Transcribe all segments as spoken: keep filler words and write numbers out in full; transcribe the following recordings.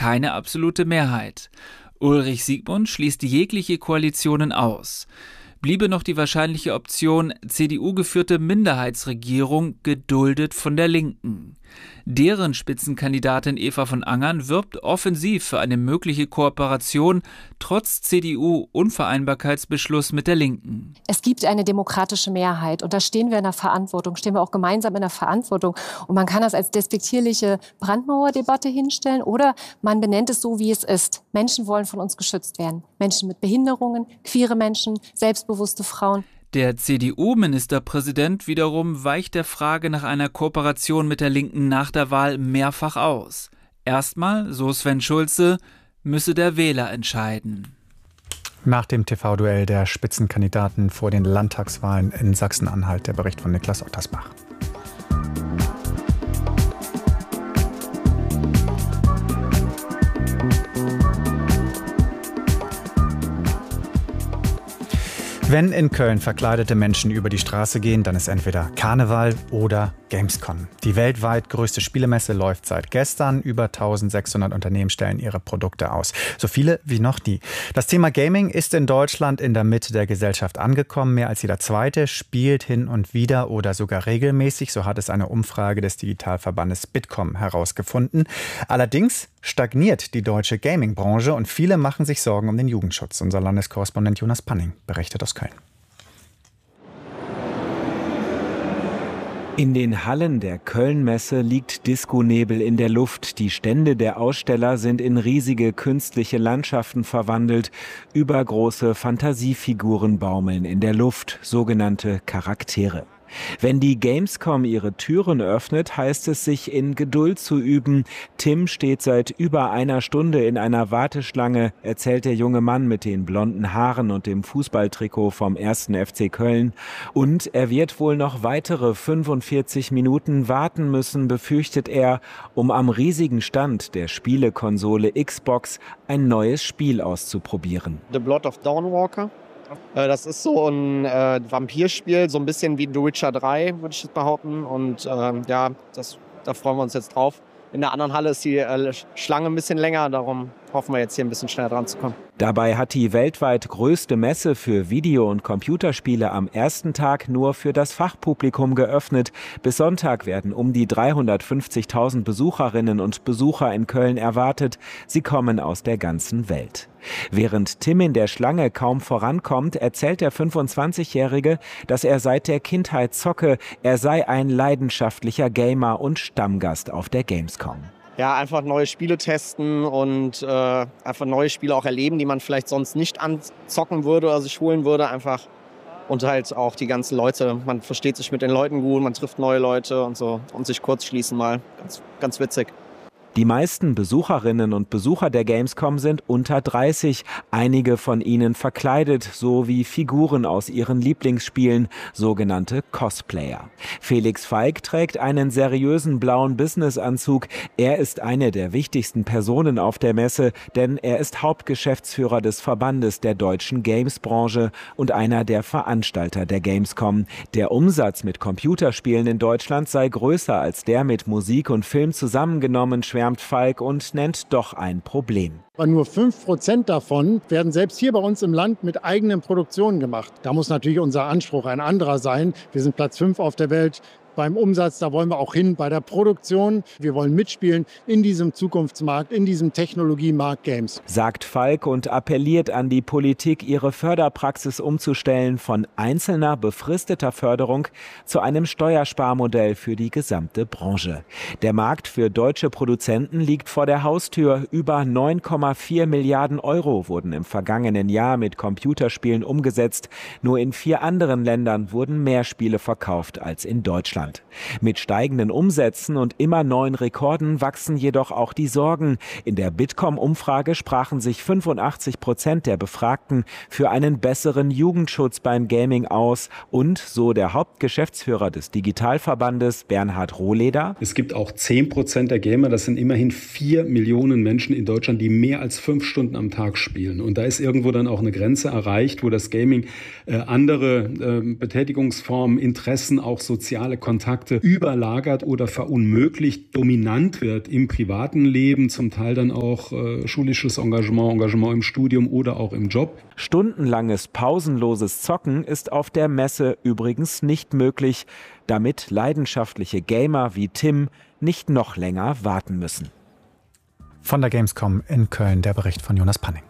keine absolute Mehrheit. Ulrich Siegmund schließt jegliche Koalitionen aus. Bliebe noch die wahrscheinliche Option C D U-geführte Minderheitsregierung, geduldet von der Linken. Deren Spitzenkandidatin Eva von Angern wirbt offensiv für eine mögliche Kooperation trotz C D U-Unvereinbarkeitsbeschluss mit der Linken. Es gibt eine demokratische Mehrheit und da stehen wir in der Verantwortung, stehen wir auch gemeinsam in der Verantwortung. Und man kann das als despektierliche Brandmauerdebatte hinstellen oder man benennt es so, wie es ist. Menschen wollen von uns geschützt werden. Menschen mit Behinderungen, queere Menschen, selbstbewusste Frauen. Der C D U-Ministerpräsident wiederum weicht der Frage nach einer Kooperation mit der Linken nach der Wahl mehrfach aus. Erstmal, so Sven Schulze, müsse der Wähler entscheiden. Nach dem T V-Duell der Spitzenkandidaten vor den Landtagswahlen in Sachsen-Anhalt, der Bericht von Niklas Ottersbach. Wenn in Köln verkleidete Menschen über die Straße gehen, dann ist entweder Karneval oder Gamescom. Die weltweit größte Spielemesse läuft seit gestern. Über eintausendsechshundert Unternehmen stellen ihre Produkte aus. So viele wie noch nie. Das Thema Gaming ist in Deutschland in der Mitte der Gesellschaft angekommen. Mehr als jeder Zweite spielt hin und wieder oder sogar regelmäßig. So hat es eine Umfrage des Digitalverbandes Bitkom herausgefunden. Allerdings stagniert die deutsche Gaming-Branche und viele machen sich Sorgen um den Jugendschutz. Unser Landeskorrespondent Jonas Panning berichtet aus Köln. In den Hallen der Köln-Messe liegt Disco-Nebel in der Luft. Die Stände der Aussteller sind in riesige künstliche Landschaften verwandelt. Übergroße Fantasiefiguren baumeln in der Luft, sogenannte Charaktere. Wenn die Gamescom ihre Türen öffnet, heißt es, sich in Geduld zu üben. Tim steht seit über einer Stunde in einer Warteschlange, erzählt der junge Mann mit den blonden Haaren und dem Fußballtrikot vom ersten F C Köln. Und er wird wohl noch weitere fünfundvierzig Minuten warten müssen, befürchtet er, um am riesigen Stand der Spielekonsole Xbox ein neues Spiel auszuprobieren. The Blood of Dawnwalker. Das ist so ein äh, Vampirspiel, so ein bisschen wie The Witcher drei, würde ich jetzt behaupten. Und äh, ja, das, da freuen wir uns jetzt drauf. In der anderen Halle ist die äh, Schlange ein bisschen länger, darum hoffen wir jetzt hier ein bisschen schneller dran zu kommen. Dabei hat die weltweit größte Messe für Video- und Computerspiele am ersten Tag nur für das Fachpublikum geöffnet. Bis Sonntag werden um die dreihundertfünfzigtausend Besucherinnen und Besucher in Köln erwartet. Sie kommen aus der ganzen Welt. Während Tim in der Schlange kaum vorankommt, erzählt der fünfundzwanzigjährige, dass er seit der Kindheit zocke. Er sei ein leidenschaftlicher Gamer und Stammgast auf der Gamescom. Ja, einfach neue Spiele testen und äh, einfach neue Spiele auch erleben, die man vielleicht sonst nicht anzocken würde oder sich holen würde. Einfach und halt auch die ganzen Leute. Man versteht sich mit den Leuten gut, man trifft neue Leute und so und sich kurz schließen mal. Ganz, ganz witzig. Die meisten Besucherinnen und Besucher der Gamescom sind unter dreißig, einige von ihnen verkleidet, so wie Figuren aus ihren Lieblingsspielen, sogenannte Cosplayer. Felix Falk trägt einen seriösen blauen Businessanzug. Er ist eine der wichtigsten Personen auf der Messe, denn er ist Hauptgeschäftsführer des Verbandes der deutschen Gamesbranche und einer der Veranstalter der Gamescom. Der Umsatz mit Computerspielen in Deutschland sei größer als der mit Musik und Film zusammengenommen, schwer Falk und nennt doch ein Problem. Aber nur fünf Prozent davon werden selbst hier bei uns im Land mit eigenen Produktionen gemacht. Da muss natürlich unser Anspruch ein anderer sein. Wir sind Platz fünf auf der Welt. Beim Umsatz, da wollen wir auch hin bei der Produktion. Wir wollen mitspielen in diesem Zukunftsmarkt, in diesem Technologiemarkt Games. Sagt Falk und appelliert an die Politik, ihre Förderpraxis umzustellen von einzelner befristeter Förderung zu einem Steuersparmodell für die gesamte Branche. Der Markt für deutsche Produzenten liegt vor der Haustür. Über neun Komma vier Milliarden Euro wurden im vergangenen Jahr mit Computerspielen umgesetzt. Nur in vier anderen Ländern wurden mehr Spiele verkauft als in Deutschland. Mit steigenden Umsätzen und immer neuen Rekorden wachsen jedoch auch die Sorgen. In der Bitkom-Umfrage sprachen sich fünfundachtzig Prozent der Befragten für einen besseren Jugendschutz beim Gaming aus. Und, so der Hauptgeschäftsführer des Digitalverbandes, Bernhard Rohleder: Es gibt auch zehn Prozent der Gamer, das sind immerhin vier Millionen Menschen in Deutschland, die mehr als fünf Stunden am Tag spielen. Und da ist irgendwo dann auch eine Grenze erreicht, wo das Gaming äh, andere äh, Betätigungsformen, Interessen, auch soziale Kontakte Kontakte überlagert oder verunmöglicht, dominant wird im privaten Leben, zum Teil dann auch äh, schulisches Engagement, Engagement im Studium oder auch im Job. Stundenlanges, pausenloses Zocken ist auf der Messe übrigens nicht möglich, damit leidenschaftliche Gamer wie Tim nicht noch länger warten müssen. Von der Gamescom in Köln der Bericht von Jonas Panning.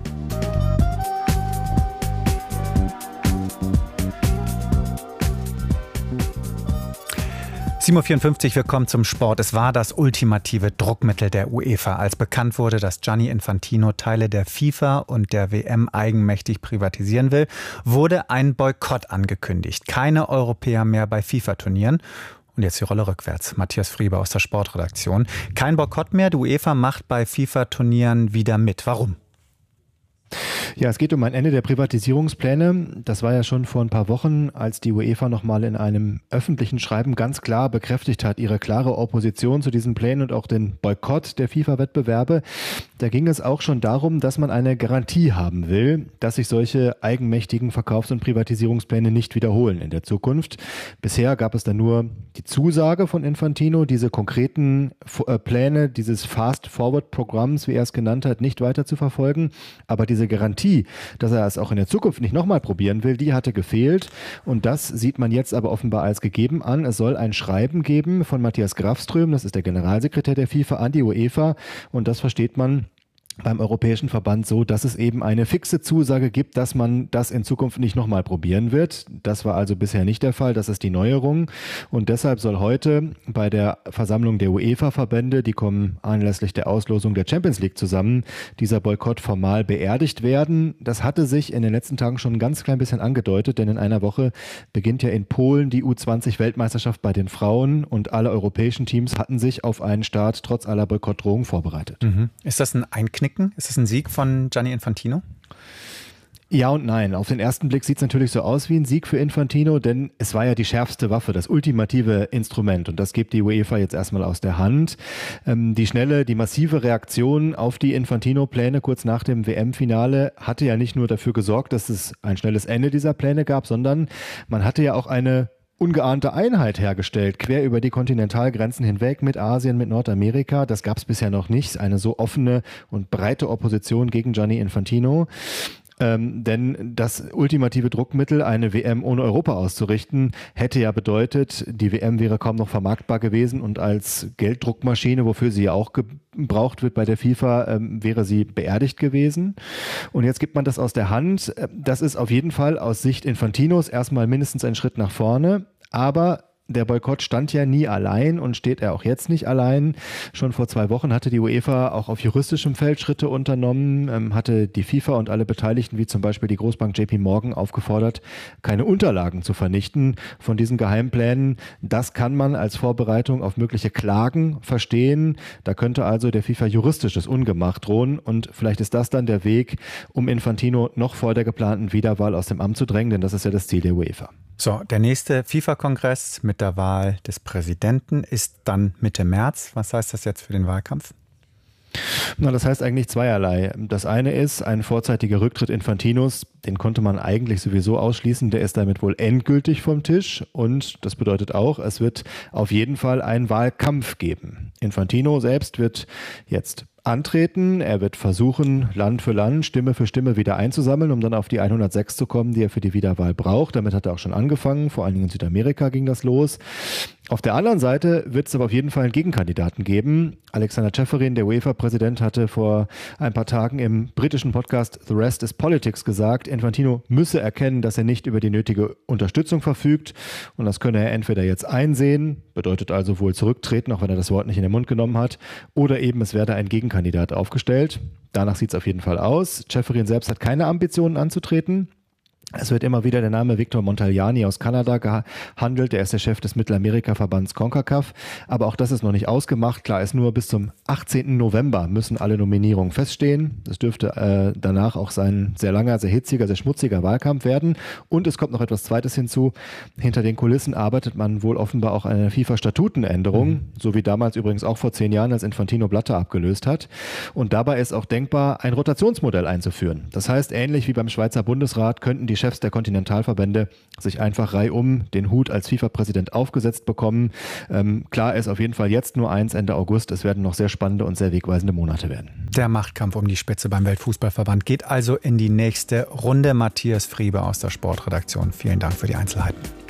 sieben Uhr vierundfünfzig, wir kommen zum Sport. Es war das ultimative Druckmittel der UEFA, als bekannt wurde, dass Gianni Infantino Teile der FIFA und der W M eigenmächtig privatisieren will, wurde ein Boykott angekündigt. Keine Europäer mehr bei FIFA-Turnieren. Und jetzt die Rolle rückwärts. Matthias Frieber aus der Sportredaktion. Kein Boykott mehr, die UEFA macht bei FIFA-Turnieren wieder mit. Warum? Ja, es geht um ein Ende der Privatisierungspläne. Das war ja schon vor ein paar Wochen, als die UEFA nochmal in einem öffentlichen Schreiben ganz klar bekräftigt hat, ihre klare Opposition zu diesen Plänen und auch den Boykott der FIFA-Wettbewerbe. Da ging es auch schon darum, dass man eine Garantie haben will, dass sich solche eigenmächtigen Verkaufs- und Privatisierungspläne nicht wiederholen in der Zukunft. Bisher gab es da nur die Zusage von Infantino, diese konkreten Pläne dieses Fast-Forward-Programms, wie er es genannt hat, nicht weiter zu verfolgen. Aber diese Garantie, dass er es auch in der Zukunft nicht nochmal probieren will, die hatte gefehlt. Und das sieht man jetzt aber offenbar als gegeben an. Es soll ein Schreiben geben von Matthias Grafström, das ist der Generalsekretär der FIFA, an die UEFA. Und das versteht man beim Europäischen Verband so, dass es eben eine fixe Zusage gibt, dass man das in Zukunft nicht nochmal probieren wird. Das war also bisher nicht der Fall, das ist die Neuerung. Und deshalb soll heute bei der Versammlung der UEFA-Verbände, die kommen anlässlich der Auslosung der Champions League zusammen, dieser Boykott formal beerdigt werden. Das hatte sich in den letzten Tagen schon ein ganz klein bisschen angedeutet, denn in einer Woche beginnt ja in Polen die U zwanzig Weltmeisterschaft bei den Frauen und alle europäischen Teams hatten sich auf einen Start trotz aller Boykottdrohungen vorbereitet. Mhm. Ist das ein Einknicken? Ist das ein Sieg von Gianni Infantino? Ja und nein. Auf den ersten Blick sieht es natürlich so aus wie ein Sieg für Infantino, denn es war ja die schärfste Waffe, das ultimative Instrument. Und das gibt die UEFA jetzt erstmal aus der Hand. Ähm, die schnelle, die massive Reaktion auf die Infantino-Pläne kurz nach dem W M-Finale hatte ja nicht nur dafür gesorgt, dass es ein schnelles Ende dieser Pläne gab, sondern man hatte ja auch eine ungeahnte Einheit hergestellt, quer über die Kontinentalgrenzen hinweg mit Asien, mit Nordamerika. Das gab es bisher noch nicht, eine so offene und breite Opposition gegen Gianni Infantino. Ähm, denn das ultimative Druckmittel, eine W M ohne Europa auszurichten, hätte ja bedeutet, die W M wäre kaum noch vermarktbar gewesen und als Gelddruckmaschine, wofür sie ja auch gebraucht wird bei der FIFA, ähm, wäre sie beerdigt gewesen. Und jetzt gibt man das aus der Hand. Das ist auf jeden Fall aus Sicht Infantinos erstmal mindestens ein Schritt nach vorne, aber der Boykott stand ja nie allein und steht er auch jetzt nicht allein. Schon vor zwei Wochen hatte die UEFA auch auf juristischem Feld Schritte unternommen, ähm, hatte die FIFA und alle Beteiligten, wie zum Beispiel die Großbank J P Morgan, aufgefordert, keine Unterlagen zu vernichten von diesen Geheimplänen. Das kann man als Vorbereitung auf mögliche Klagen verstehen. Da könnte also der FIFA juristisches Ungemach drohen und vielleicht ist das dann der Weg, um Infantino noch vor der geplanten Wiederwahl aus dem Amt zu drängen, denn das ist ja das Ziel der UEFA. So, der nächste FIFA-Kongress mit der Wahl des Präsidenten ist dann Mitte März. Was heißt das jetzt für den Wahlkampf? Na, das heißt eigentlich zweierlei. Das eine ist ein vorzeitiger Rücktritt Infantinos, den konnte man eigentlich sowieso ausschließen, der ist damit wohl endgültig vom Tisch und das bedeutet auch, es wird auf jeden Fall einen Wahlkampf geben. Infantino selbst wird jetzt antreten. Er wird versuchen, Land für Land, Stimme für Stimme wieder einzusammeln, um dann auf die hundertsechs zu kommen, die er für die Wiederwahl braucht. Damit hat er auch schon angefangen. Vor allen Dingen in Südamerika ging das los. Auf der anderen Seite wird es aber auf jeden Fall einen Gegenkandidaten geben. Alexander Ceferin, der UEFA-Präsident, hatte vor ein paar Tagen im britischen Podcast The Rest is Politics gesagt, Infantino müsse erkennen, dass er nicht über die nötige Unterstützung verfügt. Und das könne er entweder jetzt einsehen, bedeutet also wohl zurücktreten, auch wenn er das Wort nicht in den Mund genommen hat, oder eben es werde ein Gegenkandidat aufgestellt. Danach sieht es auf jeden Fall aus. Ceferin selbst hat keine Ambitionen anzutreten. Es wird immer wieder der Name Victor Montagliani aus Kanada gehandelt. Er ist der Chef des Mittelamerika-Verbands CONCACAF. Aber auch das ist noch nicht ausgemacht. Klar ist nur, bis zum achtzehnten November müssen alle Nominierungen feststehen. Das dürfte äh, danach auch sein sehr langer, sehr hitziger, sehr schmutziger Wahlkampf werden. Und es kommt noch etwas Zweites hinzu. Hinter den Kulissen arbeitet man wohl offenbar auch an einer FIFA-Statutenänderung. Mhm. So wie damals übrigens auch vor zehn Jahren, als Infantino Blatter abgelöst hat. Und dabei ist auch denkbar, ein Rotationsmodell einzuführen. Das heißt, ähnlich wie beim Schweizer Bundesrat könnten die Chefs der Kontinentalverbände sich einfach reihum den Hut als FIFA-Präsident aufgesetzt bekommen. Ähm, klar ist auf jeden Fall jetzt nur eins, Ende August. Es werden noch sehr spannende und sehr wegweisende Monate werden. Der Machtkampf um die Spitze beim Weltfußballverband geht also in die nächste Runde. Matthias Friebe aus der Sportredaktion. Vielen Dank für die Einzelheiten.